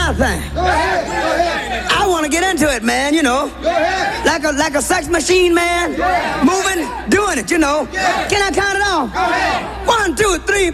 my thing. Go ahead. I want to get into it, man, you know. Go ahead. Like a sex machine, man. Moving, doing it, you know. Can I count it off? Go ahead. 1, 2, 3.